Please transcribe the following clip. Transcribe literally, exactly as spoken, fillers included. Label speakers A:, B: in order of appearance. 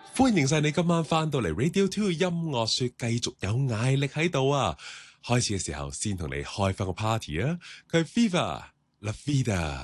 A: 歡迎晒你今晚翻到嚟 Radio Two 音樂說，繼續有艾力喺度啊！開始嘅時候先同你開翻個 party 啊！佢係 Viva La Vida。